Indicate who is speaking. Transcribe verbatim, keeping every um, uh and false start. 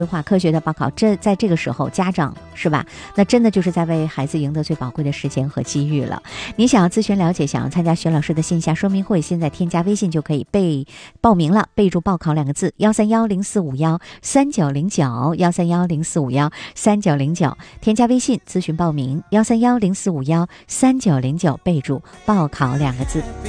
Speaker 1: 规划科学的报考，这在这个时候家长是吧，那真的就是在为孩子赢得最宝贵的时间和机遇了。你想要咨询了解，想要参加薛老师的线下说明会，现在添加微信就可以备报名了，备注报考两个字，幺三幺零四五幺三九零九，幺三幺零四五幺三九零九，添加微信咨询报名，幺三幺零四五幺三九零九，备注报考两个字。